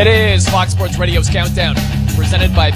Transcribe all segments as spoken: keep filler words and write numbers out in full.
It is Fox Sports Radio's Countdown, presented by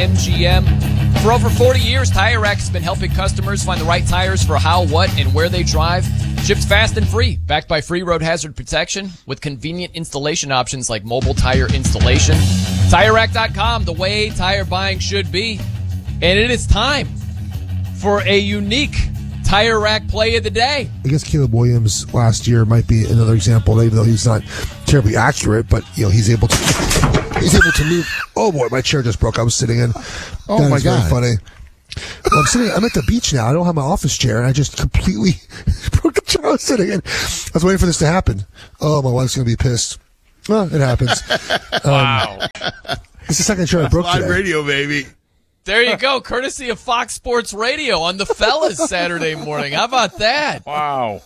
BetMGM. For over forty years, Tire Rack has been helping customers find the right tires for how, what, and where they drive. Shipped fast and free, backed by free road hazard protection with convenient installation options like mobile tire installation. Tire Rack dot com, the way tire buying should be. And it is time for a unique Tire Rack play of the day. I guess Caleb Williams last year might be another example, even though he's not terribly accurate, but you know he's able to he's able to move. Oh boy, my chair just broke. I was sitting in. Oh that my is god, very funny. Well, I'm sitting. I'm at the beach now. I don't have my office chair, and I just completely broke the chair I was sitting in. I was waiting for this to happen. Oh, my wife's gonna be pissed. Well, it happens. Wow. Um, it's the second chair I broke live today. radio, baby. There you go, courtesy of Fox Sports Radio on the Fellas Saturday morning. How about that? Wow.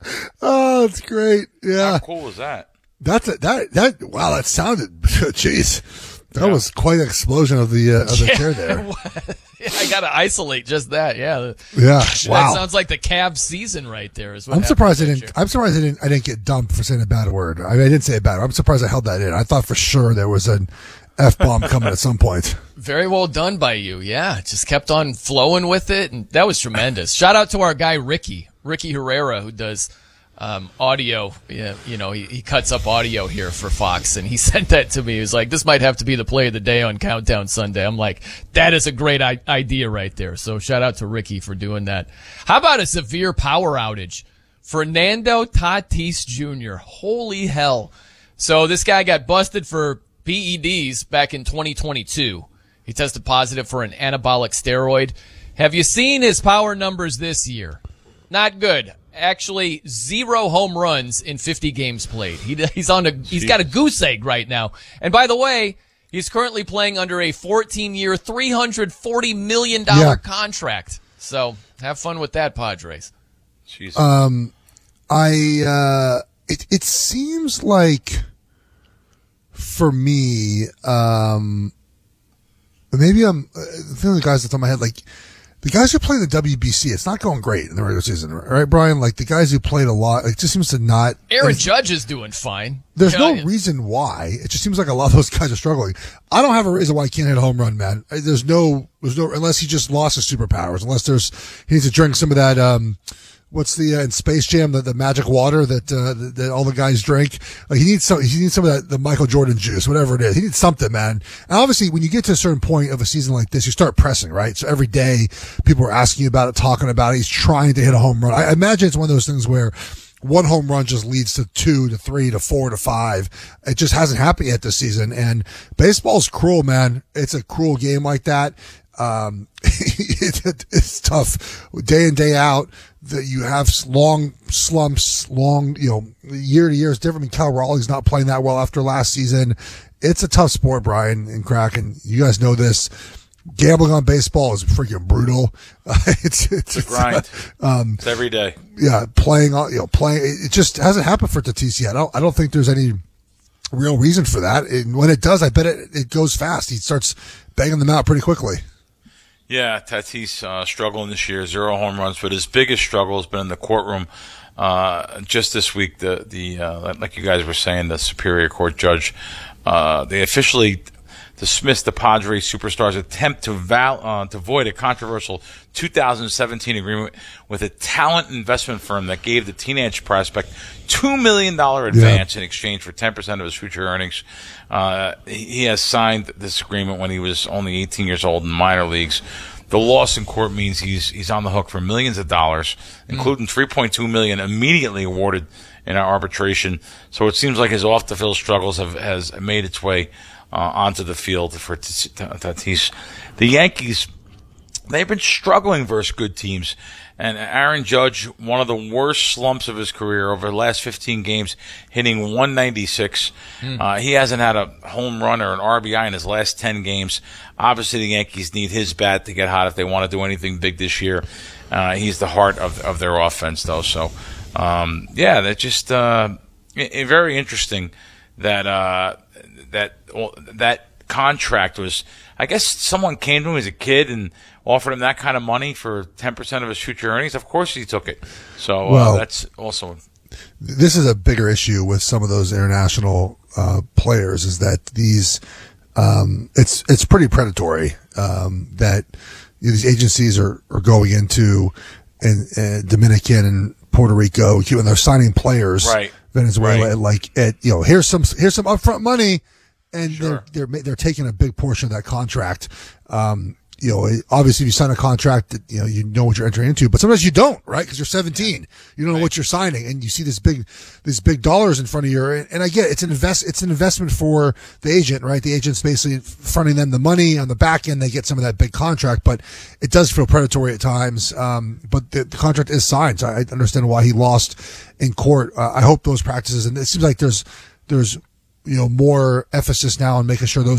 Oh, it's great. Yeah. How cool was that? That's a, that that wow. That sounded. Jeez, that yeah. was quite an explosion of the uh, of the yeah. chair there. I gotta isolate just that. Yeah. Yeah. That wow. sounds like the Cavs season right there. Is what I'm surprised I didn't. year. I'm surprised I didn't. I didn't get dumped for saying a bad word. I, mean, I didn't say a bad word. I'm surprised I held that in. I thought for sure there was an F-bomb coming at some point. Very well done by you. Yeah, just kept on flowing with it, and that was tremendous. Shout out to our guy Ricky, Ricky Herrera, who does um, audio. Yeah, you know, he, he cuts up audio here for Fox, and he sent that to me. He was like, "This might have to be the play of the day on Countdown Sunday." I'm like, "That is a great I- idea right there." So shout out to Ricky for doing that. How about a severe power outage? Fernando Tatis Junior Holy hell! So this guy got busted for P E Ds back in twenty twenty-two. He tested positive for an anabolic steroid. Have you seen his power numbers this year? Not good. Actually, zero home runs in fifty games played. He, he's on a he's got a goose egg right now. And by the way, he's currently playing under a fourteen-year, three hundred forty million dollars yeah. contract. So have fun with that, Padres. Jesus. Um, I uh, it it seems like. For me, um, maybe I'm uh, feeling the guys that's on my head, like the guys who play the W B C, it's not going great in the regular season, right, Brian? Like the guys who played a lot, it just seems to not. Aaron Judge is doing fine. There's yeah, no reason why. It just seems like a lot of those guys are struggling. I don't have a reason why he can't hit a home run, man. There's no, there's no, unless he just lost his superpowers, unless there's, he needs to drink some of that, um, What's the uh, in Space Jam the, the magic water that, uh, that that all the guys drink? Like he needs some he needs some of that the Michael Jordan juice, whatever it is. He needs something, man. And obviously, when you get to a certain point of a season like this, you start pressing, right? So every day, people are asking you about it, talking about it. He's trying to hit a home run. I imagine it's one of those things where one home run just leads to two to three to four to five. It just hasn't happened yet this season. And baseball's cruel, man. It's a cruel game like that. Um, it, it, it's tough day in, day out that you have long slumps, long, you know, year to year is different. I mean, Cal Raleigh's not playing that well after last season. It's a tough sport, Brian and Kraken. You guys know this. Gambling on baseball is freaking brutal. Uh, it's, it's, it's a grind. Um, it's every day. Yeah. Playing on, you know, playing, it just hasn't happened for Tatis yet. I don't, I don't think there's any real reason for that. And when it does, I bet it, it goes fast. He starts banging them out pretty quickly. Yeah, Tatis uh, struggling this year, zero home runs, but his biggest struggle has been in the courtroom. Uh, just this week, the the uh, like you guys were saying, the Superior Court judge, uh, they officially dismissed the Padres superstar's attempt to val- uh, to void a controversial two thousand seventeen agreement with a talent investment firm that gave the teenage prospect two million dollars advance yeah. in exchange for ten percent of his future earnings. Uh, he has signed this agreement when he was only eighteen years old in minor leagues. The loss in court means he's he's on the hook for millions of dollars, including three point two million dollars immediately awarded in our arbitration. So it seems like his off-the-field struggles have has made its way uh, onto the field for Tatis. The Yankees, they've been struggling versus good teams. And Aaron Judge, one of the worst slumps of his career over the last fifteen games, hitting one ninety-six. Mm. Uh, he hasn't had a home run or an R B I in his last ten games. Obviously, the Yankees need his bat to get hot if they want to do anything big this year. Uh, he's the heart of of their offense, though. So, um, yeah, that's just uh, it, it very interesting that uh, that well, that contract was. I guess someone came to him as a kid and offered him that kind of money for ten percent of his future earnings. Of course he took it. So uh, well, that's also. This is a bigger issue with some of those international uh, players is that these um, it's it's pretty predatory um, that you know, these agencies are, are going into in, in Dominican and Puerto Rico and they're signing players, right. Venezuela, right. like at you know here's some here's some upfront money, and sure. they're they're they're taking a big portion of that contract. Um, you know, obviously, if you sign a contract, that you know you know what you're entering into, but sometimes you don't, right? Because you're seventeen, you don't know right. what you're signing, and you see this big, these big dollars in front of you. And, and I get it, it's an invest, it's an investment for the agent, right? The agent's basically fronting them the money on the back end. They get some of that big contract, but it does feel predatory at times. Um, but the, the contract is signed, so I understand why he lost in court. Uh, I hope those practices, and it seems like there's there's you know more emphasis now on making sure those